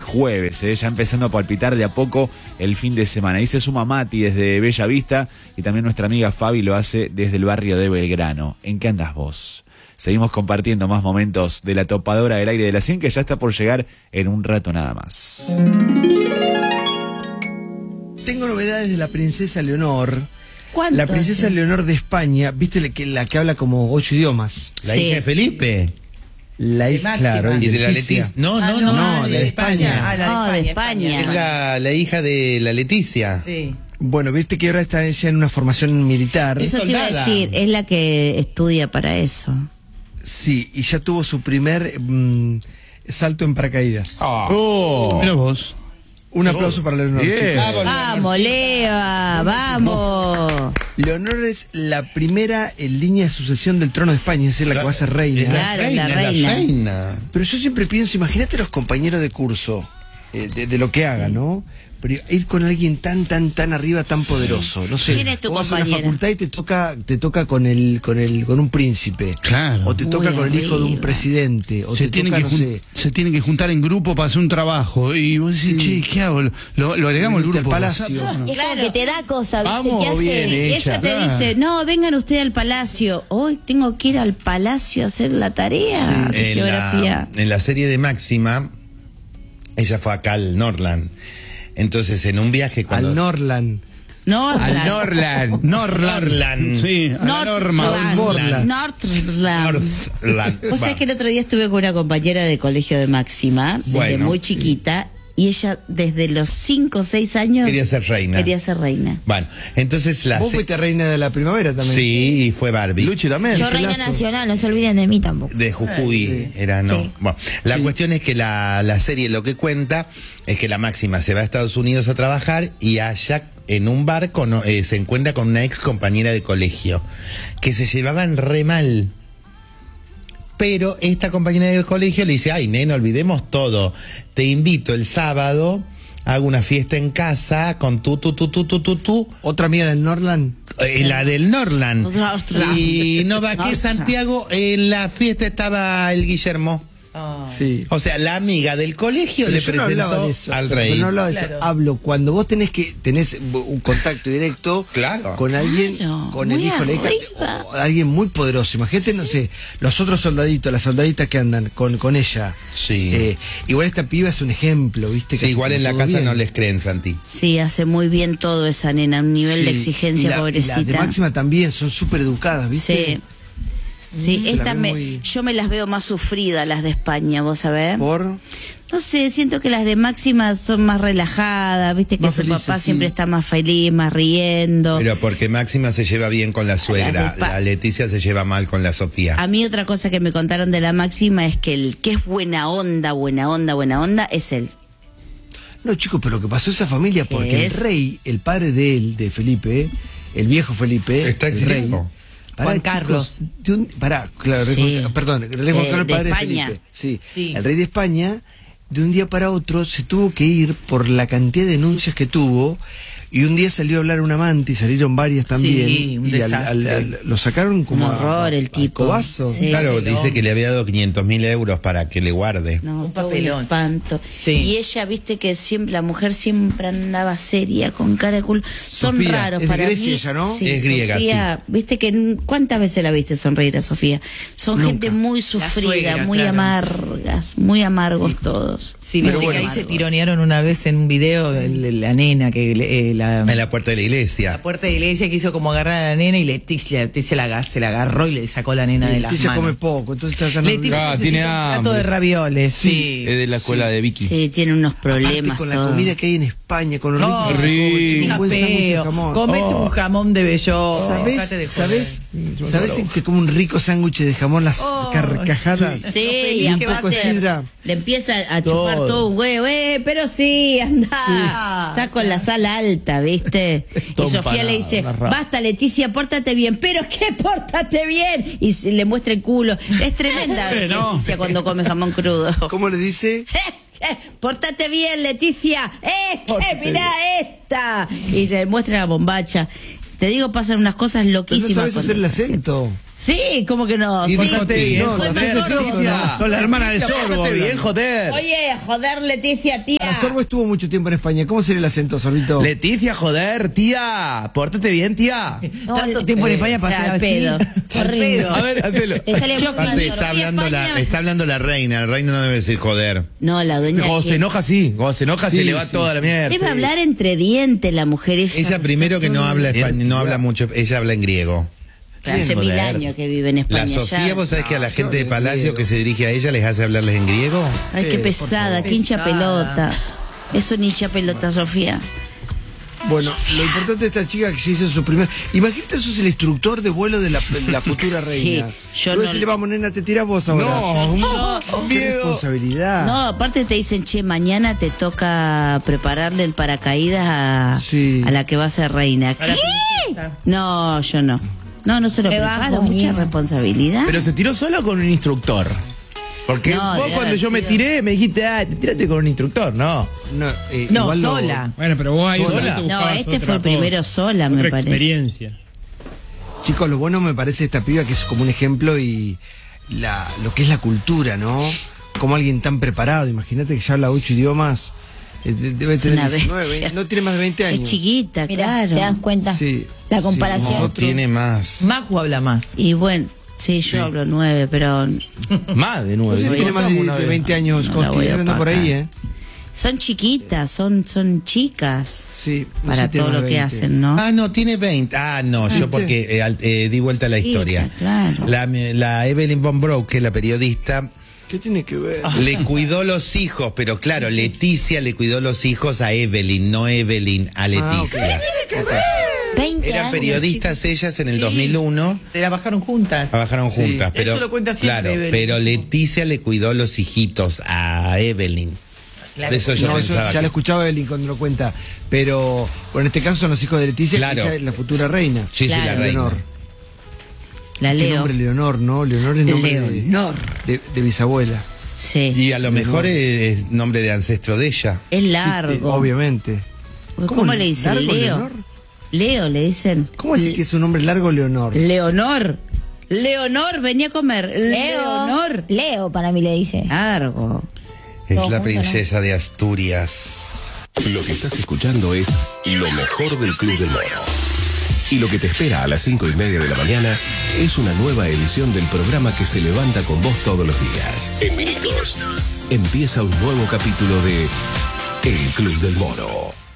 jueves, ya empezando a palpitar de a poco el fin de semana. Ahí se suma Mati desde Bella Vista y también nuestra amiga Fabi lo hace desde el barrio de Belgrano. ¿En qué andas vos? Seguimos compartiendo más momentos de la topadora del aire de la 100 que ya está por llegar en un rato nada más. Tengo novedades de la princesa Leonor. ¿Cuánto? La princesa Leonor de España, ¿viste la que habla como 8 idiomas? La hija de Felipe. La hija, claro. Y de la Leticia. No, la de España. La de España. Es la hija de la Leticia. Sí. Bueno, viste que ahora está ella en una formación militar. Eso te iba a decir, es la que estudia para eso. Sí, y ya tuvo su primer salto en paracaídas. Mira vos. Un aplauso para Leonor. Vamos, Leva, vamos. Leonor es la primera en línea de sucesión del trono de España, es decir, la que va a ser reina. Claro, la reina. Pero yo siempre pienso, imagínate los compañeros de curso, de lo que haga, ¿no? Pero ir con alguien tan arriba, tan poderoso, no sé. ¿Quién es tu vos vas a compañera? una facultad y te toca con un príncipe. Claro. O te toca con el hijo de un presidente. O Se te tienen, toca, se tienen que juntar en grupo para hacer un trabajo. Y vos decís, Sí. che, ¿qué hago? ¿Lo agregamos al Irte grupo? al palacio. Es como que te da cosas, ¿viste? Vamos, ¿Qué haces? bien, Ella te dice, no, vengan ustedes al palacio. Hoy tengo que ir al palacio a hacer la tarea de geografía. En la serie de Máxima, ella fue acá al Norland. Entonces, en un viaje cuando... Al Norland. Norland. Sí, a la Norma. Northland. Vos sabés que el otro día estuve con una compañera de colegio de Máxima, desde Bueno, muy chiquita, y ella desde los 5 o 6 años Quería ser reina. Bueno, entonces Vos fuiste reina de la primavera también. Sí, y fue Barbie. Luchi también. Yo reina Pelazo. nacional, no se olviden de mí tampoco. De Jujuy, era no. Sí. Bueno, la cuestión es que la serie lo que cuenta es que la Máxima se va a Estados Unidos a trabajar y allá en un bar se encuentra con una ex compañera de colegio que se llevaban re mal. Pero esta compañera de colegio le dice, ay, nena, olvidemos todo. Te invito el sábado, hago una fiesta en casa con tú. ¿Otra amiga del Norland? La del Norland. Y no va que Santiago, en la fiesta estaba el Guillermo. Sí. O sea, la amiga del colegio Pero le yo no hablaba presentó de eso, al pero rey. no hablaba de eso. Hablo cuando vos tenés un contacto directo Claro. con alguien, Claro, con el muy hijo, la hija, arriba. o alguien muy poderoso. Imagínate, no sé, los otros soldaditos, las soldaditas que andan con ella. Sí. Igual esta piba es un ejemplo, ¿viste? Sí, Que igual hace en la todo casa bien. no les creen, Santi. Sí, hace muy bien todo esa nena, un nivel de Sí. exigencia, Y las de pobrecita. Máxima también, son súper educadas, ¿viste? Sí. Sí, Se la esta ve muy- yo me las veo más sufridas, las de España, ¿vos sabés? Por... No sé, siento que las de Máxima son más relajadas, viste que Más su felices, papá sí. siempre está más feliz, más riendo. Pero porque Máxima se lleva bien con la suegra, de pa- la Leticia se lleva mal con la Sofía. A mí otra cosa que me contaron de la Máxima es que el que es buena onda es él. No, chicos, pero lo que pasó a esa familia, ¿Qué porque es? el rey, el padre de él, de Felipe, el viejo Felipe, Está el rey, exiliado. pará, Juan chicos, Carlos. Claro, Sí. perdón, el rey Juan Carlos, el De padre de España. Felipe. Sí. Sí. El rey de España, de un día para otro, se tuvo que ir por la cantidad de denuncias que tuvo. Y un día salió a hablar un amante y salieron varias también. Sí, un y desastre. lo sacaron como Un horror el tipo. cobazo. Sí. Claro, dice que le había dado 500.000 euros para que le guarde. No, Un todo papelón. espanto. Sí. Y ella, viste que siempre, la mujer siempre andaba seria, con cara de culo. Son Sofía, raros es de para Grecia mí. ella, ¿no? Sí, Es griega, Sofía, viste que ¿cuántas veces la viste sonreír a Sofía? Son Nunca. gente muy sufrida, suegra, muy claro. amargas, muy amargos todos. Sí, Pero viste que bueno. ahí se tironearon una vez en un video la nena que En la puerta de la iglesia. la puerta de la iglesia quiso como agarrar a la nena y Leticia se la agarró y le sacó la nena de las Leticia manos. come poco, entonces está tan Leticia Ah, tiene necesita un plato hambre. de ravioles, sí. Es de la escuela de Vicky. Sí, tiene unos Aparte, problemas con la todo. comida que hay en España, con los No, ricos, rico. un buen sándwich de feo. jamón. Comete un jamón de bellota. ¿Sabes si se come un rico sándwich de jamón, las carcajadas? Sí, feliz y que un va a poco ser. sidra. le empieza a chupar todo un huevo, pero sí, anda. Está con la sala alta, ¿viste? Y Todo Sofía empanado, le dice, una rama. basta Leticia, pórtate bien. ¿Pero qué pórtate bien? Y le muestra el culo. Es tremenda No. Leticia cuando come jamón crudo. ¿Cómo le dice? Pórtate bien, Leticia. Mirá esta. Y se le muestra la bombacha. Te digo, pasan unas cosas Pero no loquísimas. sabes con hacer el esa gente. acento. Sí, ¿cómo que no? Y Fue- dijo tía. no, fue más gordo. Con la hermana de Sorbo. Pórtate bien, joder. Oye, joder, Leticia, tía. Sorbo estuvo mucho tiempo en España. ¿Cómo sería el acento, Sorbito? Leticia, joder, tía. Pórtate bien, tía. Tanto tiempo en España para ser al así. pedo. Al Horrible. pedo. A ver, hacelo. Te sale Yo- muy mal. Aparte, está hablando la reina. El reina no debe decir joder. No, la dueña Cuando se enoja, sí. Cuando se enoja, se le va toda la mierda. debe hablar entre dientes la mujer esa. Ella primero que no habla español, no habla mucho, ella habla en griego. Hace Joder. 1000 años que vive en España. La Sofía, ya. vos sabés que a la gente de Palacio que se dirige a ella les hace hablarles en griego. Ay, qué pesada, qué hincha pelota. Es un hincha pelota, Sofía. Bueno, lo importante de esta chica que se hizo su primer... Imagínate, sos el instructor de vuelo de la futura Sí, reina. yo Luego no- decirle, vamos, nena, te tirás vos ahora. Qué responsabilidad. No, aparte te dicen, che, mañana te toca prepararle el paracaídas a, Sí. a la que va a ser reina. ¿Qué? No, yo no. No se lo Qué preparo, bajo, mucha Niema. responsabilidad. Pero se tiró solo con un instructor. Porque No, vos debe cuando haber yo me sido- tiré me dijiste, tírate con un instructor, no. No, No, igual lo- sola. Bueno, pero vos ahí ¿Sola? te No, buscabas este otra fue el primero cosa, sola, me otra parece. experiencia. Chicos, lo bueno me parece esta piba que es como un ejemplo y lo que es la cultura, ¿no? Como alguien tan preparado, imagínate que ya habla 8 idiomas, debe Es tener una 19, bestia. 20, no tiene más de 20 años. Es chiquita, Mira, claro. te das cuenta. Sí, La sí. comparación. No tiene más. Maju habla más. Y bueno, sí, yo hablo 9, pero Más de 9. Ella tiene más de 20 años, No la Costi, voy a anda por opacar. ahí, ¿eh? son chiquitas, son chicas Sí. no para sé si tiene todo más lo de que 20. hacen, ¿no? Ah, no, tiene 20. Ah, no, yo porque di vuelta a la Sí, historia. claro. La Evelyn Von Broek, que es la periodista, ¿Qué tiene que ver? le cuidó los hijos, pero claro, Leticia le cuidó los hijos a Evelyn, no Evelyn a Leticia. 20 Eran años, periodistas ellas en el 2001. Te la bajaron juntas. Trabajaron Sí. juntas, pero Eso lo cuenta siempre claro, Evelyn. pero Leticia le cuidó los hijitos a Evelyn. Claro. De eso yo No, eso pensaba. ya lo escuchaba Evelyn cuando lo cuenta. Pero bueno, en este caso son los hijos de Leticia, Claro. que ella es la futura reina. Sí, sí, la Claro. reina. Leonor. La ¿Qué leo. nombre Leonor, no? Leonor es nombre Leonor. de bisabuela. Sí. Y a lo mejor es nombre de ancestro de ella. Es Sí, largo. obviamente. ¿Cómo le dicen? largo, Leo. Leonor? Leo le dicen. ¿Cómo decir que es un nombre largo, Leonor? Leonor. Leonor, venía a comer. Leonor. Leo para mí le dice. Largo. Es Todo la junto, ¿no? princesa de Asturias. Lo que estás escuchando es lo mejor del Club del Mono. Y lo que te espera a las 5:30 de la mañana es una nueva edición del programa que se levanta con vos todos los días. En minutos empieza un nuevo capítulo de El Club del Mono.